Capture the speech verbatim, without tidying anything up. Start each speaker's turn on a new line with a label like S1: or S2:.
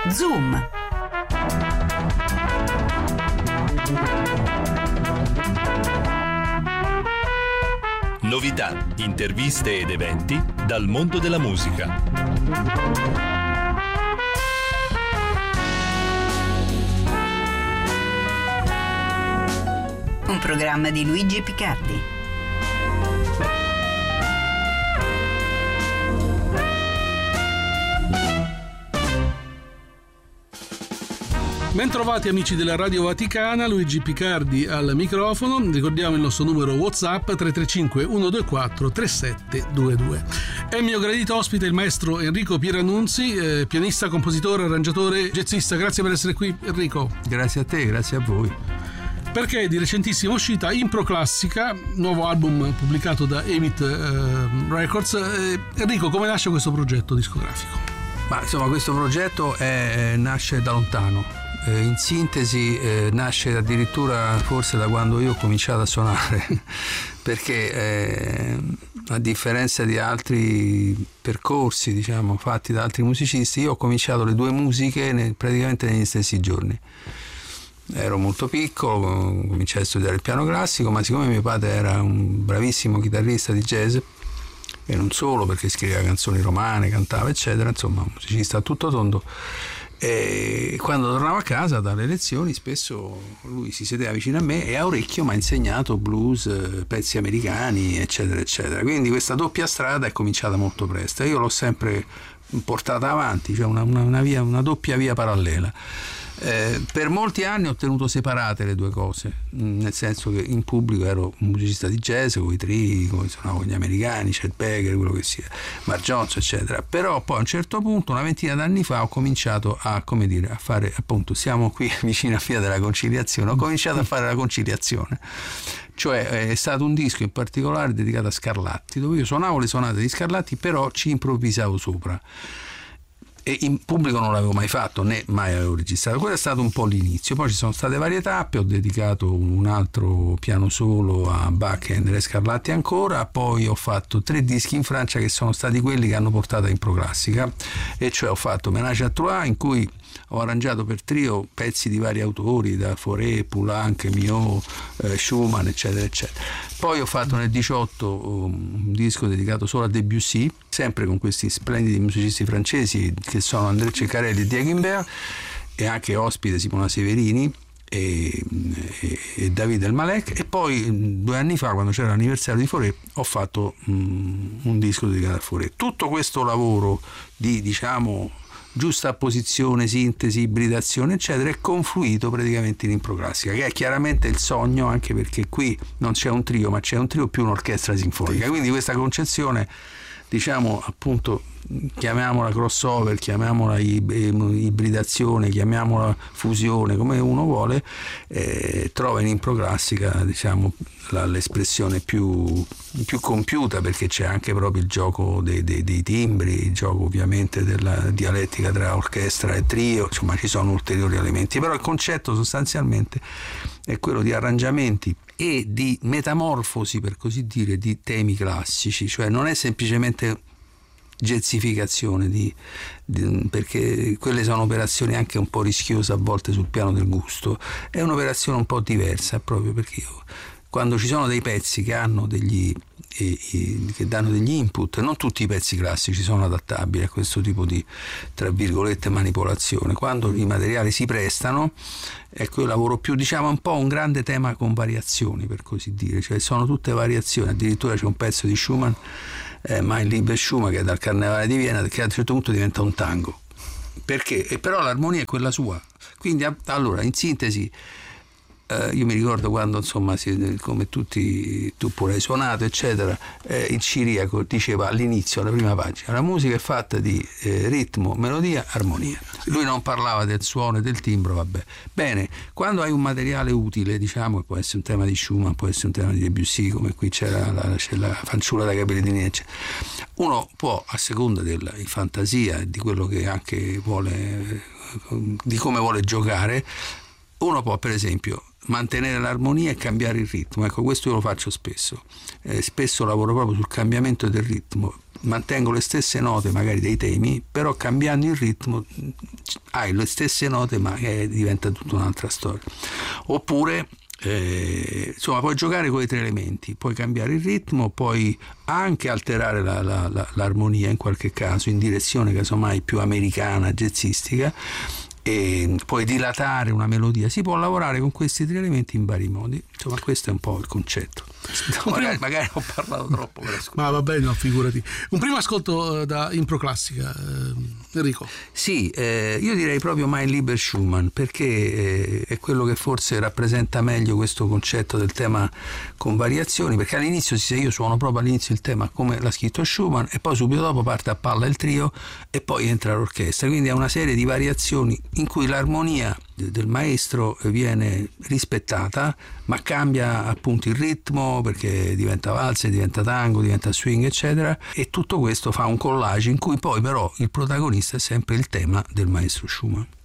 S1: Zoom.
S2: Novità, interviste ed eventi dal mondo della musica.
S1: Un programma di Luigi Picardi.
S3: Bentrovati amici della Radio Vaticana, Luigi Picardi al microfono. Ricordiamo il nostro numero WhatsApp tre tre cinque uno due quattro tre sette due due. È il mio gradito ospite il maestro Enrico Pieranunzi, eh, pianista, compositore, arrangiatore, jazzista. Grazie per essere qui, Enrico.
S4: Grazie a te, grazie a voi.
S3: Perché è di recentissima uscita Impro Classica, nuovo album pubblicato da Emit eh, Records. Eh, Enrico, come nasce questo progetto discografico?
S4: Ma insomma, questo progetto è, nasce da lontano. Eh, in sintesi eh, nasce addirittura forse da quando io ho cominciato a suonare, perché eh, a differenza di altri percorsi, diciamo, fatti da altri musicisti, io ho cominciato le due musiche nel, praticamente negli stessi giorni. Ero molto piccolo, cominciai a studiare il piano classico, ma siccome mio padre era un bravissimo chitarrista di jazz, e non solo, perché scriveva canzoni romane, cantava eccetera, insomma un musicista a tutto tondo, e quando tornavo a casa dalle lezioni spesso lui si sedeva vicino a me e a orecchio mi ha insegnato blues, pezzi americani eccetera eccetera. Quindi questa doppia strada è cominciata molto presto e io l'ho sempre portata avanti, cioè una, una, una, via, una doppia via parallela. Eh, per molti anni ho tenuto separate le due cose, nel senso che in pubblico ero un musicista di jazz con i tri, come suonavo con gli americani, Chet Baker, quello che sia, Mark Johnson eccetera. Però poi a un certo punto, una ventina d'anni fa, ho cominciato a, come dire, a fare, appunto, siamo qui vicino a Via della Conciliazione, ho cominciato a fare la conciliazione. Cioè è stato un disco in particolare dedicato a Scarlatti, dove io suonavo le sonate di Scarlatti, però ci improvvisavo sopra. E in pubblico non l'avevo mai fatto, né mai avevo registrato. Quello è stato un po' l'inizio. Poi ci sono state varie tappe, ho dedicato un altro piano solo a Bach e Andrea Scarlatti ancora, poi ho fatto tre dischi in Francia che sono stati quelli che hanno portato a Impro Classica, e cioè ho fatto Ménage à Trois, in cui ho arrangiato per trio pezzi di vari autori, da Fauré, Poulenc, Milhaud, eh, Schumann eccetera eccetera. Poi ho fatto nel diciotto un disco dedicato solo a Debussy, sempre con questi splendidi musicisti francesi che sono André Ceccarelli e Diego Imbert, e anche ospite Simona Severini e, e, e David El Malek. E poi due anni fa, quando c'era l'anniversario di Fauré, ho fatto um, un disco dedicato a Fauré. Tutto questo lavoro di, diciamo, giusta posizione, sintesi, ibridazione eccetera è confluito praticamente in Impro Classica, che è chiaramente il sogno, anche perché qui non c'è un trio, ma c'è un trio più un'orchestra sinfonica. Quindi questa concezione, diciamo, appunto, chiamiamola crossover, chiamiamola ibridazione, chiamiamola fusione, come uno vuole, eh, trova in Impro Classica, diciamo, la, l'espressione più, più compiuta, perché c'è anche proprio il gioco dei, dei, dei timbri, il gioco ovviamente della dialettica tra orchestra e trio, insomma ci sono ulteriori elementi, però il concetto sostanzialmente è quello di arrangiamenti e di metamorfosi, per così dire, di temi classici, cioè non è semplicemente jazzificazione di, di, perché quelle sono operazioni anche un po' rischiose a volte sul piano del gusto. È un'operazione un po' diversa, proprio perché io, quando ci sono dei pezzi che hanno degli e, e, che danno degli input, non tutti i pezzi classici sono adattabili a questo tipo di, tra virgolette, manipolazione. Quando i materiali si prestano, ecco, io lavoro più, diciamo, un po' un grande tema con variazioni, per così dire, cioè sono tutte variazioni. Addirittura c'è un pezzo di Schumann, eh, Mein lieber Schumann, che è dal Carnevale di Vienna, che a un certo punto diventa un tango, perché e però l'armonia è quella sua. Quindi allora, in sintesi, eh, io mi ricordo quando, insomma, si, come tutti tu pure hai suonato eccetera, eh, il Ciriaco diceva all'inizio, alla prima pagina, la musica è fatta di eh, ritmo, melodia, armonia. Lui non parlava del suono e del timbro, vabbè. Bene, quando hai un materiale utile, diciamo, che può essere un tema di Schumann, può essere un tema di Debussy, come qui c'era la, c'è la fanciulla dai capelli di neve, uno può, a seconda della di fantasia e di quello che anche vuole, di come vuole giocare, uno può per esempio mantenere l'armonia e cambiare il ritmo, ecco questo io lo faccio spesso, eh, spesso lavoro proprio sul cambiamento del ritmo, mantengo le stesse note magari dei temi, però cambiando il ritmo hai le stesse note ma eh, diventa tutta un'altra storia. Oppure eh, insomma puoi giocare con i tre elementi, puoi cambiare il ritmo, puoi anche alterare la, la, la, l'armonia in qualche caso in direzione casomai più americana, jazzistica, e puoi dilatare una melodia, si può lavorare con questi tre elementi in vari modi, insomma questo è un po' il concetto. No, magari, magari ho parlato troppo,
S3: ma va bene, no, figurati. Un primo ascolto da impro classica, eh, Enrico.
S4: Sì, eh, io direi proprio Mein lieber Schumann, perché eh, è quello che forse rappresenta meglio questo concetto del tema con variazioni, perché all'inizio si io suono proprio all'inizio il tema come l'ha scritto Schumann e poi subito dopo parte a palla il trio e poi entra l'orchestra, quindi è una serie di variazioni in cui l'armonia del maestro viene rispettata ma cambia appunto il ritmo perché diventa valse, diventa tango, diventa swing eccetera, e tutto questo fa un collage in cui poi però il protagonista è sempre il tema del maestro Schumann.